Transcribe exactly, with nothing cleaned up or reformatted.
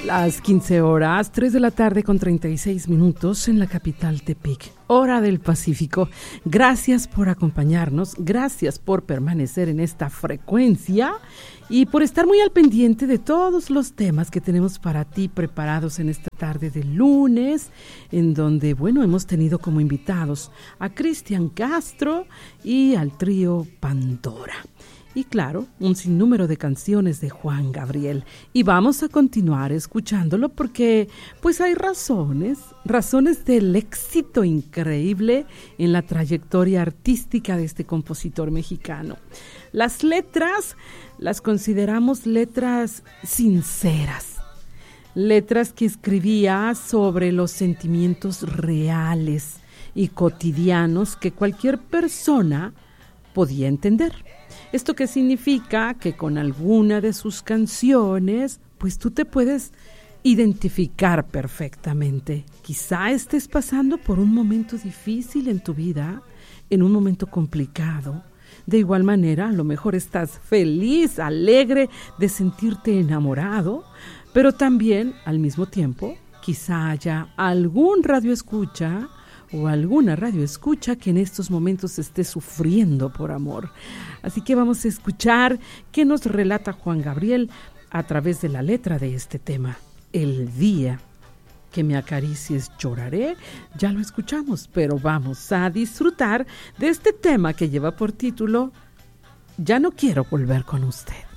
Las quince horas, tres de la tarde con treinta y seis minutos en la capital Tepic, hora del Pacífico. Gracias por acompañarnos, gracias por permanecer en esta frecuencia y por estar muy al pendiente de todos los temas que tenemos para ti preparados en esta tarde de lunes, en donde, bueno, hemos tenido como invitados a Cristian Castro y al trío Pandora. Y claro, un sinnúmero de canciones de Juan Gabriel. Y vamos a continuar escuchándolo porque pues hay razones, razones del éxito increíble en la trayectoria artística de este compositor mexicano. Las letras las consideramos letras sinceras, letras que escribía sobre los sentimientos reales y cotidianos que cualquier persona podía entender. ¿Esto qué significa? Que con alguna de sus canciones, pues tú te puedes identificar perfectamente. Quizá estés pasando por un momento difícil en tu vida, en un momento complicado. De igual manera, a lo mejor estás feliz, alegre de sentirte enamorado, pero también, al mismo tiempo, quizá haya algún radioescucha o alguna radio escucha que en estos momentos esté sufriendo por amor. Así que vamos a escuchar qué nos relata Juan Gabriel a través de la letra de este tema. El día que me acaricies lloraré, ya lo escuchamos, pero vamos a disfrutar de este tema que lleva por título Ya no quiero volver con usted.